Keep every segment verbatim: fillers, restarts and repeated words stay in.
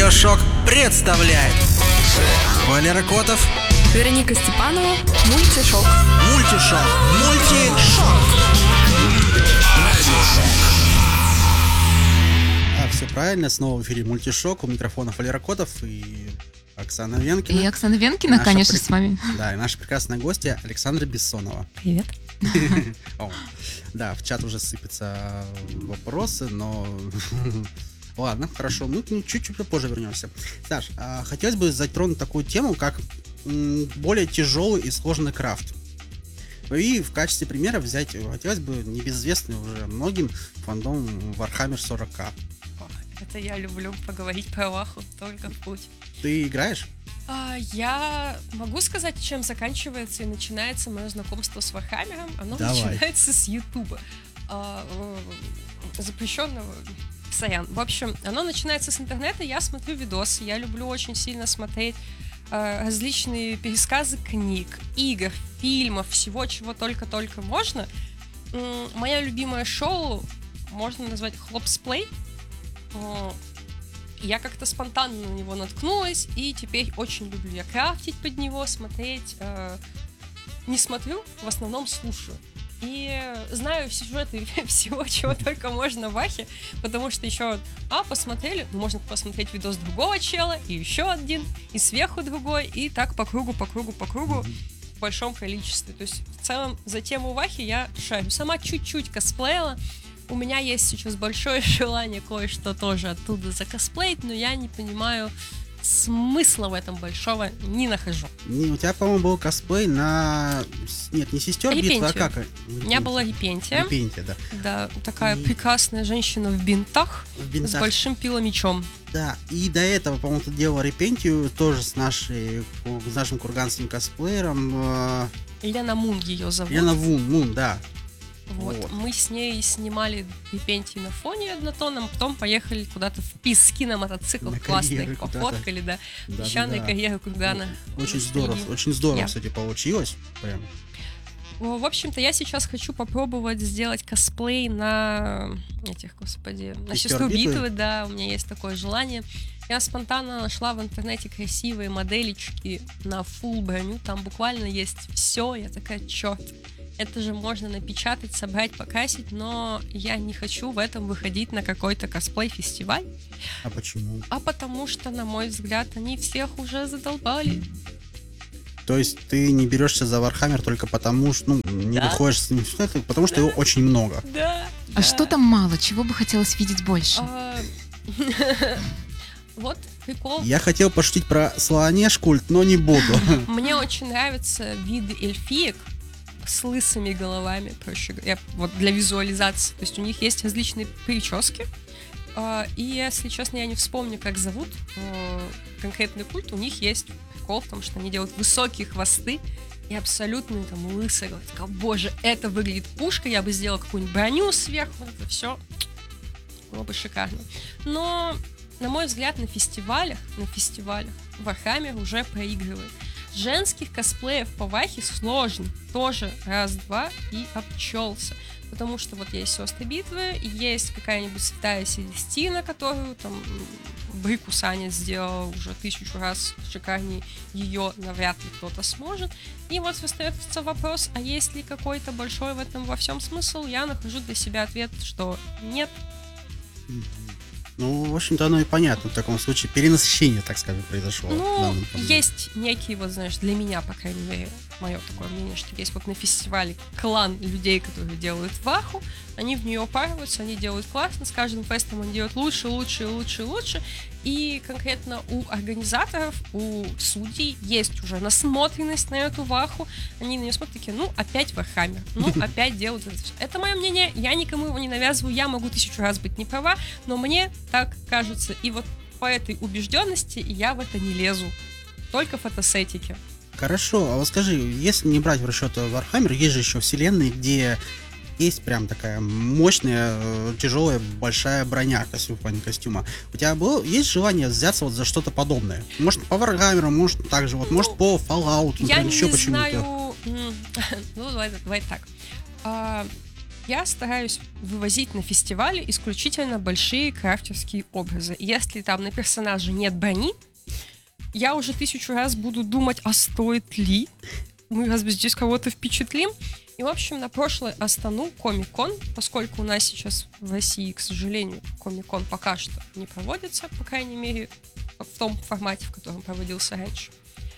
Радиошок представляет Валера Котов, Вероника Степанова. Мультишок. Мультишок. Мультишок. А, все правильно, снова в эфире Мультишок. У микрофона Валера Котов и Оксана Венкина. И Оксана Венкина, Наша конечно, пред- с вами. Да, и наша прекрасная гостья Александра Бессонова. Привет. О, да, в чат уже сыпятся вопросы, но... Ладно, хорошо, мы к ним чуть-чуть попозже вернемся. Саш, а, хотелось бы затронуть такую тему, как м, более тяжелый и сложный крафт. И в качестве примера взять хотелось бы небезызвестный уже многим фандом Warhammer сорок ка. Это я люблю поговорить про Ваху, только в путь. Ты играешь? А, я могу сказать, чем заканчивается и начинается мое знакомство с Вархаммером. Оно Давай. начинается с Ютуба. А, э, запрещенного. Сорян. В общем, оно начинается с интернета. Я смотрю видосы. Я люблю очень сильно смотреть э, различные пересказы книг, игр, фильмов, всего, чего только-только можно. М- мое любимое шоу можно назвать Хлопсплей. О, Я как-то спонтанно на него наткнулась, и теперь очень люблю я крафтить под него, смотреть. Э, не смотрю, в основном слушаю. И знаю сюжеты всего, чего только можно в Вахе, потому что еще, а, посмотрели, ну, можно посмотреть видос другого чела, и еще один, и сверху другой, и так по кругу, по кругу, по кругу, в большом количестве. То есть в целом за тему Вахи я шарю. Сама чуть-чуть косплеила. У меня есть сейчас большое желание кое-что тоже оттуда закосплеить, но я не понимаю смысла в этом большого, не нахожу. Не, у тебя, по-моему, был косплей на... Нет, не сестер битвы, а Репентию. как? У меня была Репентия. Репентия, да. Да, такая И- прекрасная женщина в бинтах, В с бинтах. большим пиломечом. Да, и до этого, по-моему, ты делала Репентию тоже с, нашей, с нашим курганским косплеером. э, Лена Мун ее зовут. Лена Вун, Мун, да. Вот. Вот. Мы с ней снимали Репентий на фоне однотонном, потом поехали куда-то в пески на мотоциклах На классные, карьеры куда-то. пофоткали, да. Да, Песчаные да, да. карьеры Кургана. Очень И- здорово, очень здорово, Я. кстати, получилось. Прям. В общем-то, я сейчас хочу попробовать сделать косплей на этих, господи, на Сестер сестру битвы? битвы, да, у меня есть такое желание. Я спонтанно нашла в интернете красивые моделечки на фулл броню, там буквально есть все, я такая, черт, это же можно напечатать, собрать, покрасить, но я не хочу в этом выходить на какой-то косплей-фестиваль, А почему? а потому что, на мой взгляд, они всех уже задолбали. То есть ты не берешься за Warhammer только потому, что ну, не Да. выходишь с ним в сюжет, потому что его очень много. Да. А что там мало? Чего бы хотелось видеть больше? А, Вот прикол. Я хотел пошутить про Слонежкульт, но не буду. Мне очень нравятся виды эльфиек с лысыми головами, проще говоря, вот для визуализации. То есть у них есть различные прически. А, И, если честно, я не вспомню, как зовут а, конкретный культ. У них есть прикол в том, что они делают высокие хвосты и абсолютно там лысые головы. Такая, боже, это выглядит пушкой, я бы сделала какую-нибудь броню сверху, это все было бы шикарно. Но, на мой взгляд, на фестивалях, на фестивалях Warhammer уже проигрывает. Женских косплеев по Вахе сложно. Тоже раз-два и обчелся. Потому что вот есть сестры битвы, есть какая-нибудь святая Селестина, которую там Брику Саня сделал уже тысячу раз шикарнее, ее навряд ли кто-то сможет. И вот остается вопрос, а есть ли какой-то большой в этом во всем смысл? Я нахожу для себя ответ, что нет. Ну, в общем-то, оно и понятно в таком случае. Перенасыщение, так скажем, произошло. в Ну, данном проблеме. есть некий, вот знаешь, для меня, по крайней мере, мое такое мнение, что есть вот на фестивале клан людей, которые делают Ваху, они в нее упарываются, они делают классно, с каждым фестом они делают лучше, лучше, лучше, лучше, и конкретно у организаторов, у судей есть уже насмотренность на эту Ваху, они на нее смотрят такие, ну, опять Warhammer, ну, опять делают это всё. Это мое мнение, я никому его не навязываю, я могу тысячу раз быть не права, но мне так кажется, и вот по этой убежденности я в это не лезу, только фотосетики. Хорошо, а вот скажи, если не брать в расчет Warhammer, есть же еще вселенные, где есть прям такая мощная, э, тяжелая, большая броня, костюм в плане костюма. У тебя было, есть желание взяться вот за что-то подобное? Может, по Warhammer, может, так же, вот, может, по Fallout, Я например, еще не почему-то. знаю, м, ну давай, давай так. А, я стараюсь вывозить на фестивале исключительно большие крафтерские образы. Если там на персонаже нет брони, я уже тысячу раз буду думать, а стоит ли? Мы разве здесь кого-то впечатлим? И, в общем, на прошлой Астану Комик-кон, поскольку у нас сейчас в России, к сожалению, Комик-кон пока что не проводится, по крайней мере, в том формате, в котором проводился раньше,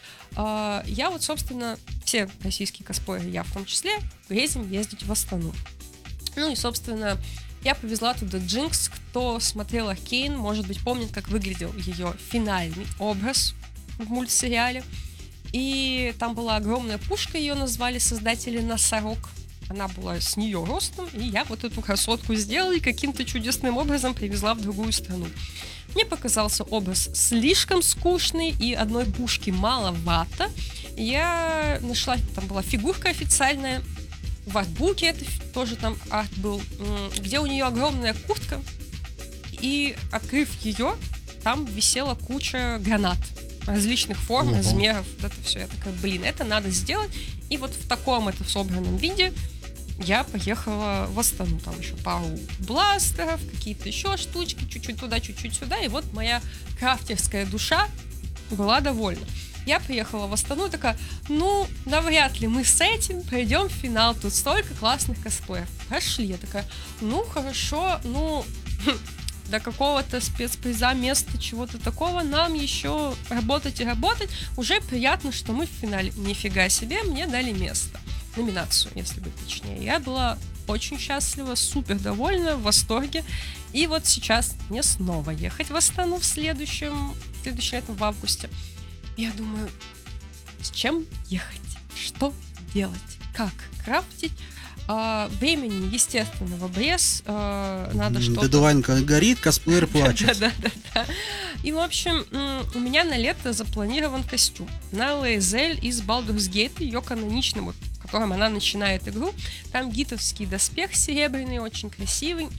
я вот, собственно, все российские косплееры, я в том числе, грезим ездить в Астану. Ну и, собственно, я повезла туда Джинкс. Кто смотрел Аркейн, может быть, помнит, как выглядел ее финальный образ в мультсериале. И там была огромная пушка, ее назвали создатели Носорог. Она была с нее ростом, и я вот эту красотку сделала и каким-то чудесным образом привезла в другую страну. Мне показался образ слишком скучный, и одной пушки маловато. Я нашла, там была фигурка официальная, в артбуке это тоже там арт был, где у нее огромная куртка, и, открыв ее, там висела куча гранат различных форм, uh-huh. размеров. Вот это все. Я такая, блин, это надо сделать. И вот в таком это собранном виде я поехала в Астану. Там еще пару бластеров, какие-то еще штучки, чуть-чуть туда, чуть-чуть сюда. И вот моя крафтерская душа была довольна. Я приехала в Астану и такая, ну, навряд ли мы с этим пройдем в финал. Тут столько классных косплеев. Пошли. Я такая, ну, хорошо, ну... до какого-то спецприза, места, чего-то такого, нам еще работать и работать. Уже приятно, что мы в финале. Нифига себе, мне дали место. Номинацию, если быть точнее. Я была очень счастлива, супер довольна, в восторге. И вот сейчас мне снова ехать в Астану в следующем, в следующем летом, в августе. Я думаю, с чем ехать? Что делать? Как крафтить? А, времени, естественно, в обрез, а, надо что-то... Дедуванька горит, косплеер плачет. Да-да-да. И, в общем, у меня на лето запланирован костюм на Лейзель из Baldur's Gate, ее каноничный, вот, в котором она начинает игру. Там гитовский доспех серебряный, очень красивый.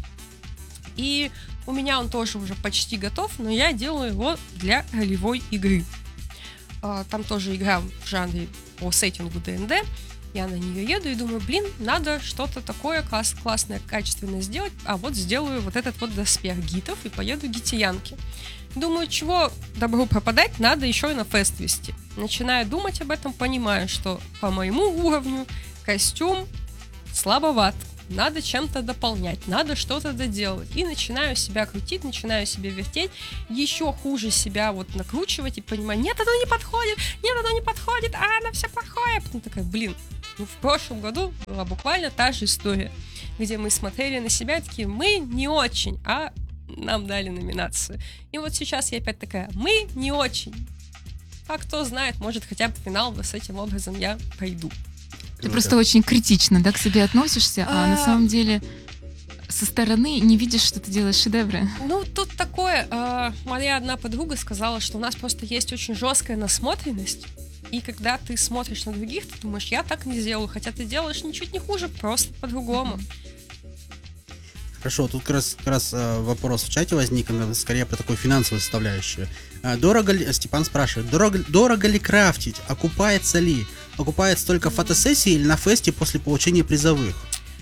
И у меня он тоже уже почти готов, но я делаю его для ролевой игры. А, там тоже игра в жанре по сеттингу ди энд ди. Я на нее еду и думаю, блин, надо что-то такое класс, классное, качественное сделать. А вот сделаю вот этот вот доспех гитов и поеду гитиянки. Думаю, чего добру пропадать, надо еще и на фест вести. Начинаю думать об этом, понимаю, что по моему уровню костюм слабоват. Надо чем-то дополнять, надо что-то доделать. И начинаю себя крутить, начинаю себя вертеть, еще хуже себя вот накручивать и понимать, нет, оно не подходит, нет, оно не подходит, а оно все плохое. Потом такая, блин, ну в прошлом году была буквально та же история, где мы смотрели на себя, такие, мы не очень, а нам дали номинацию. И вот сейчас я опять такая, мы не очень. А кто знает, может хотя бы финал с этим образом я пойду. Ты ну, просто да. очень критично, да, к себе относишься, а, а на самом деле со стороны не видишь, что ты делаешь шедевры. Ну, тут такое. А, моя одна подруга сказала, что у нас просто есть очень жесткая насмотренность, и когда ты смотришь на других, ты думаешь, я так не сделаю, хотя ты делаешь ничуть не хуже, просто по-другому. Mm-hmm. Хорошо, тут как раз, как раз э, вопрос в чате возник, скорее про такую финансовую составляющую. Э, дорого ли, Степан спрашивает, дорого, дорого ли крафтить, окупается ли? Окупается только фотосессии или на фесте после получения призовых?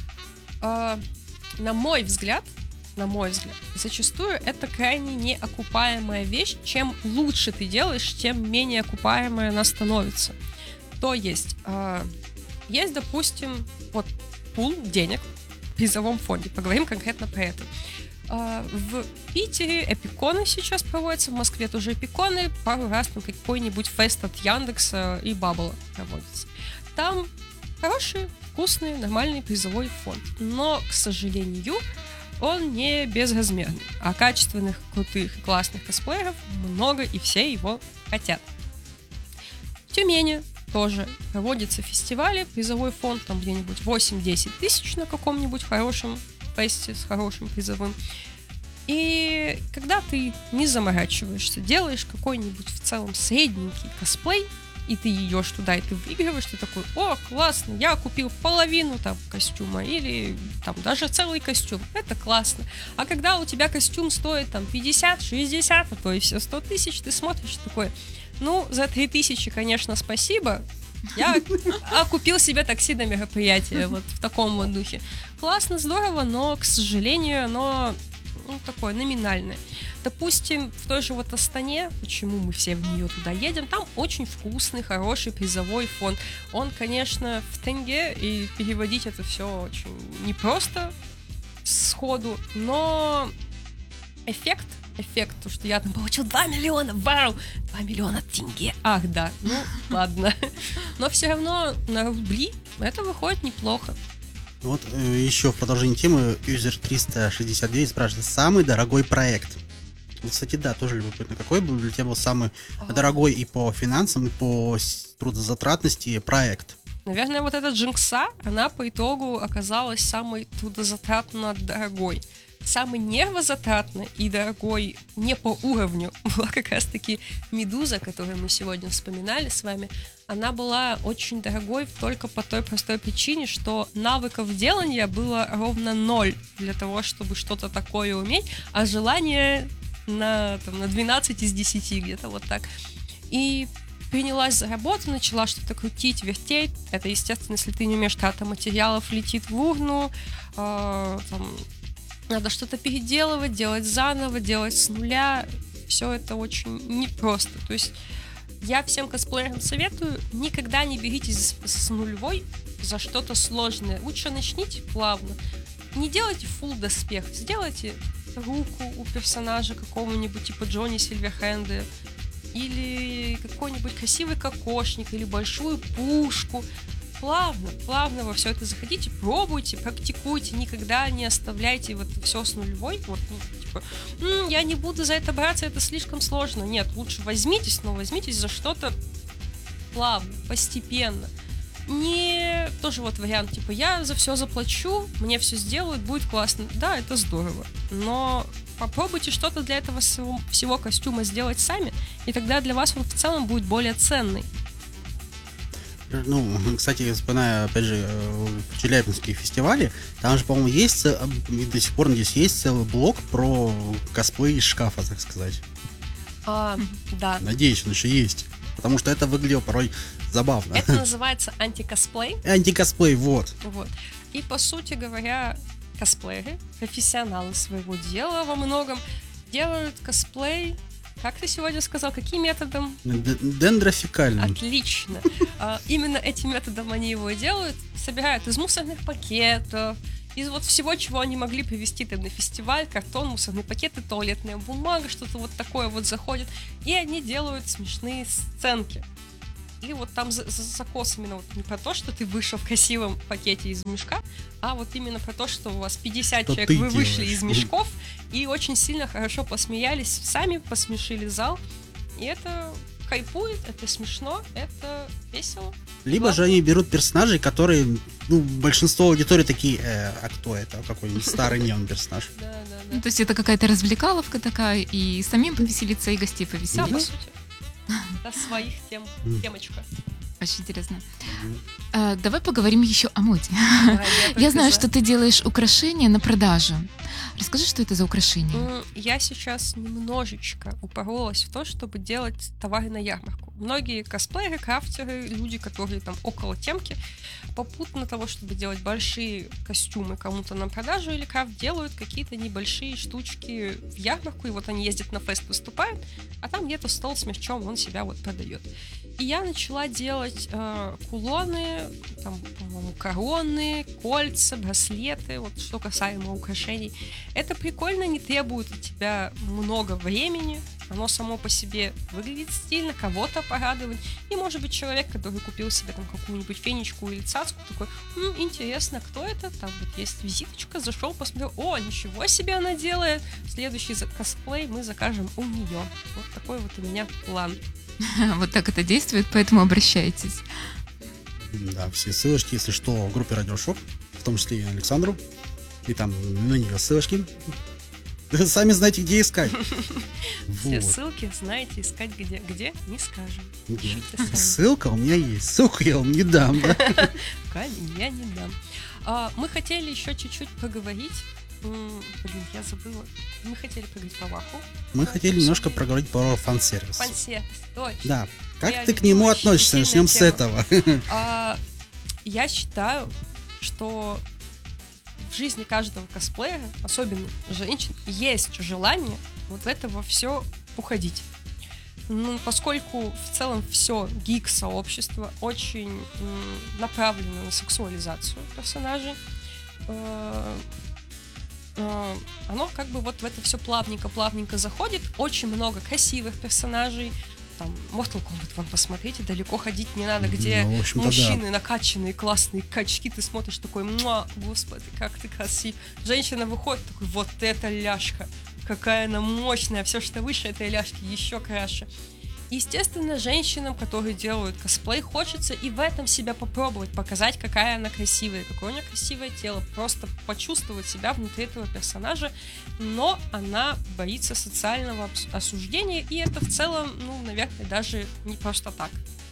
Uh, на мой взгляд, на мой взгляд, зачастую это крайне неокупаемая вещь. Чем лучше ты делаешь, тем менее окупаемая она становится. То есть, uh, есть, допустим, вот пул денег в призовом фонде. Поговорим конкретно про это. Uh, в Питере эпиконы сейчас проводятся, в Москве тоже эпиконы, пару раз там какой-нибудь фест от Яндекса и Баббла проводится. Там хороший, вкусный, нормальный призовой фонд, но, к сожалению, он не безразмерный, а качественных, крутых и классных косплееров много, и все его хотят. В Тюмени тоже проводятся фестивали, призовой фонд там где-нибудь восемь-десять тысяч на каком-нибудь хорошем фесте с хорошим призовым. И когда ты не заморачиваешься, делаешь какой-нибудь в целом средненький косплей, и ты идешь туда, и ты выигрываешь, ты такой, о, классно, я купил половину там костюма, или там даже целый костюм, это классно. А когда у тебя костюм стоит там пятьдесят, шестьдесят, а то и все сто тысяч, ты смотришь такой, ну, за три тысячи, конечно, спасибо, Я а, купил себе такси на мероприятие, вот в таком вот духе. Классно, здорово, но, к сожалению, оно ну, такое номинальное. Допустим, в той же вот Астане, почему мы все в нее туда едем, там очень вкусный, хороший призовой фонд. Он, конечно, в тенге, и переводить это все очень непросто сходу, но эффект, эффект, то, что я там получил два миллиона, вау, два миллиона тенге, ах да, ну ладно. Но все равно на рубли это выходит неплохо. Вот э, еще в продолжении темы User триста шестьдесят девять спрашивает, самый дорогой проект. Вот, кстати, да, тоже любопытно. Какой был для тебя был самый Ага. дорогой и по финансам, и по с- трудозатратности проект? Наверное, вот эта Джинкса, она по итогу оказалась самой трудозатратно дорогой. Самый нервозатратный и дорогой не по уровню была как раз-таки Медуза, которую мы сегодня вспоминали с вами. Она была очень дорогой только по той простой причине, что навыков делания было ровно ноль для того, чтобы что-то такое уметь, а желание на, там, на двенадцать из десяти где-то вот так. И принялась за работу, начала что-то крутить, вертеть. Это, естественно, если ты не умеешь, карта материалов летит в урну, э, там, надо что-то переделывать, делать заново, делать с нуля. Все это очень непросто. То есть я всем косплеерам советую, никогда не беритесь с нулевой за что-то сложное. Лучше начните плавно. Не делайте full доспех, сделайте руку у персонажа какого-нибудь типа Джонни Сильверхенда, или какой-нибудь красивый кокошник, или большую пушку. Плавно, плавно во все это заходите, пробуйте, практикуйте, никогда не оставляйте вот все с нулевой, вот, ну, типа, «М, я не буду за это браться, это слишком сложно». Нет, лучше возьмитесь, но возьмитесь за что-то плавно, постепенно. Не тоже вот вариант, типа, я за все заплачу, мне все сделают, будет классно. Да, это здорово, но попробуйте что-то для этого всего, всего костюма сделать сами, и тогда для вас он в целом будет более ценный. Ну, кстати, вспоминая, опять же, э, челябинские фестивали, там же, по-моему, есть, ц- и до сих пор, надеюсь, есть целый блок про косплей из шкафа, так сказать. А, да. Надеюсь, он еще есть. Потому что это выглядело порой забавно. Это называется антикосплей. Антикосплей, вот. Вот. И, по сути говоря, косплееры, профессионалы своего дела во многом, делают косплей, как ты сегодня сказал, каким методом? Д- Дендрофикальным. Отлично. А, именно этим методом они его и делают. Собирают из мусорных пакетов, из вот всего, чего они могли привезти там на фестиваль, картон, мусорные пакеты, туалетная бумага, что-то вот такое вот заходит, и они делают смешные сценки. И вот там за, за закос именно вот не про то, что ты вышел в красивом пакете из мешка, а вот именно про то, что у вас пятьдесят Что человек, ты вы вышли делаешь. из мешков и очень сильно хорошо посмеялись, сами посмешили зал. И это хайпует, это смешно, это весело. Либо Ладно. же они берут персонажей, которые, ну, большинство аудитории такие, э, а кто это? Какой-нибудь старый неон персонаж. Да, да, да. Ну, то есть это какая-то развлекаловка такая, и самим повеселиться, и гостей Да, повеселить. по сути. До своих тем, Мгм. темочка. Очень интересно. Мгм. А, давай поговорим еще о моде. Да, Я только знаю, за. что ты делаешь украшения на продажу. Расскажи, что это за украшения? М, Я сейчас немножечко упоролась в то, чтобы делать товары на ярмарку. Многие косплееры, крафтеры, люди, которые там около темки, попутно того, чтобы делать большие костюмы кому-то на продажу или крафт, делают какие-то небольшие штучки в ярмарку, и вот они ездят на фест, выступают, а там где-то стол с мерчом, он себя вот продает. И я начала делать э, кулоны, там, по-моему, короны, кольца, браслеты, вот что касаемо украшений. Это прикольно, не требует от тебя много времени, оно само по себе выглядит стильно, кого-то порадовать. И, может быть, человек, который купил себе там какую-нибудь фенечку или цацку, такой, «М, интересно, кто это? Там вот есть визиточка, зашел, посмотрел, о, ничего себе она делает. Следующий за- косплей мы закажем у нее. Вот такой вот у меня план. Вот так это действует, поэтому обращайтесь. Да, все ссылочки, если что, в группе Радиошок, в том числе и Александру, и там на нее ссылочки. Сами знаете, где искать. Все Вот. ссылки знаете искать где. Где? Не скажем. Где? Пишите сами. Ссылка у меня есть. Ссылку я вам не дам, да? Камень я не дам. А, мы хотели еще чуть-чуть поговорить М, Блин, я забыла. Мы хотели поговорить про Ваху. Мы хотели немножко проговорить про фан-сервис. Фан-сервис, точно. Да. Как Я ты к люблю, нему очень относишься? сильная Начнем с тема. этого. А, я считаю, что в жизни каждого косплеера, особенно женщин, есть желание вот в это во все уходить. Ну, поскольку в целом все гик-сообщество очень м, направлено на сексуализацию персонажей, э, э, оно как бы вот в это все плавненько-плавненько заходит. Очень много красивых персонажей. Там Mortal Kombat вон посмотрите, далеко ходить не надо, где Ну, в общем-то, да. мужчины накачанные, классные качки, ты смотришь такой, муа, господи, как ты красив. Женщина выходит, такой, вот эта ляжка, какая она мощная, все, что выше этой ляжки, еще краше. Естественно, женщинам, которые делают косплей, хочется и в этом себя попробовать, показать, какая она красивая, какое у нее красивое тело, просто почувствовать себя внутри этого персонажа, но она боится социального обс- осуждения, и это в целом, ну, наверное, даже не просто так.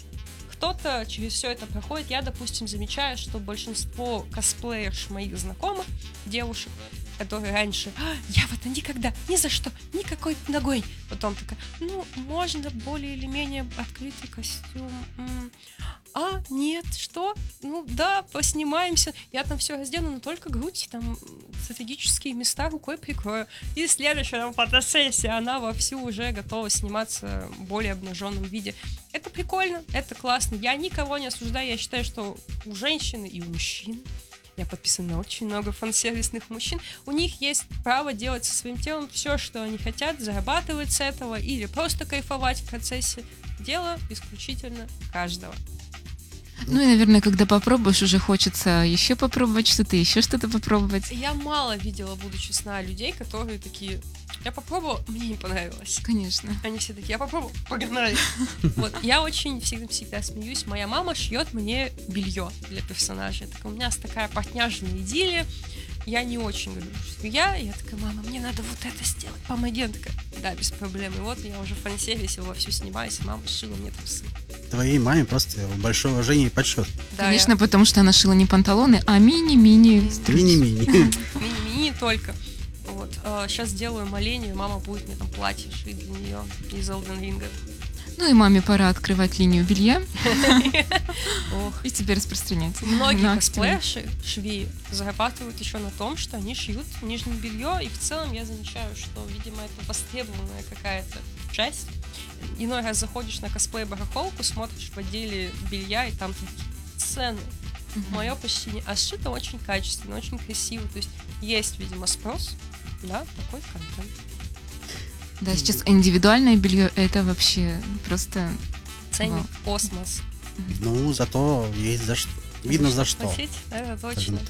Кто-то через все это проходит. Я, допустим, замечаю, что большинство косплеерш моих знакомых, девушек, которые раньше, «А, я в это никогда, ни за что, никакой ногой. Потом такая, ну, можно более или менее открытый костюм. М. А, нет, что? Ну, да, поснимаемся. Я там все раздену, но только грудь, там, стратегические места рукой прикрою. И следующая там фотосессия, она вовсю уже готова сниматься в более обнаженном виде. Это прикольно, это классно. Я никого не осуждаю, я считаю, что у женщины и у мужчин, я подписана на очень много фан-сервисных мужчин, у них есть право делать со своим телом все, что они хотят, зарабатывать с этого или просто кайфовать в процессе. Дело исключительно каждого. Ну и, наверное, когда попробуешь, уже хочется еще попробовать что-то, еще что-то попробовать. Я мало видела, буду честна, людей, которые такие, я попробовала, мне не понравилось. Конечно. Они все такие, я попробовала, погнали. Вот, я очень всегда, всегда смеюсь. Моя мама шьет мне белье для персонажей. Так, у меня такая партняжная идиллия. Я не очень люблю швея. Я такая, мама, мне надо вот это сделать. Помоги. Она такая, да, без проблем. И вот я уже в фан-сервисе вовсю снимаюсь, и мама сшила мне трусы. Твоей маме просто большое уважение и почет. Да, Конечно, потому что она шила не панталоны, а мини-мини. Мини-мини. я- Мини-мини только. Вот. Сейчас сделаю молению, мама будет мне там платье шить для нее из Elden Ring. Ну и маме пора открывать линию белья Ох. и тебе распространять. Многие на косплеерши, швеи, зарабатывают еще на том, что они шьют нижнее белье, и в целом я замечаю, что, видимо, это востребованная какая-то часть. Иной раз заходишь на косплей-барахолку, смотришь в отделе белья, и там такие цены. Мгм. Мое почти не... А сшито очень качественно, очень красиво. То есть есть, видимо, спрос на такой контент. Да, сейчас индивидуальное белье это вообще просто Ценник Вау. космос. Ну, зато есть за что. Видно за что. Платить, это точно.